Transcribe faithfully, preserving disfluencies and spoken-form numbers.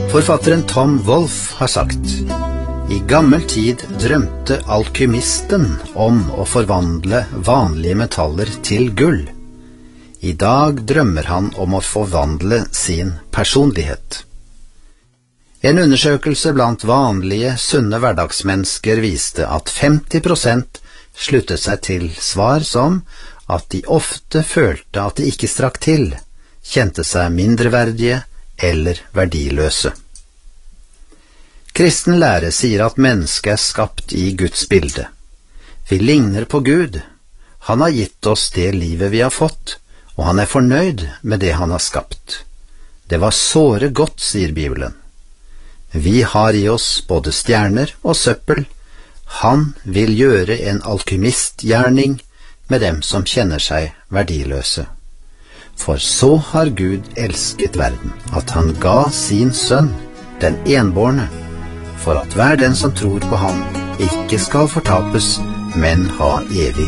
Forfatteren Tom Wolfe har sagt: I gammel tid drømte alkymisten om å forvandle vanlige metaller til gull. I dag drømmer han om å forvandle sin personlighet. En undersøkelse blant vanlige, sunne hverdagsmennesker viste at femti prosent sluttet seg til svar som at de ofte følte at de ikke strakk til, kjente seg mindreverdige eller verdiløse. Kristen lære sier at mennesket er skapt i Guds bilde. Vi ligner på Gud. Han har gitt oss det livet vi har fått, og han er fornøyd med det han har skapt. Det var såre godt, sier Bibelen. Vi har i oss både stjerner og søppel. Han vil gjøre en alkymistgjerning med dem som kjenner seg verdiløse. For så har Gud elsket verden, at han ga sin sønn, den enbårne, for at hver den som tror på ham ikke skal fortapes, men ha evig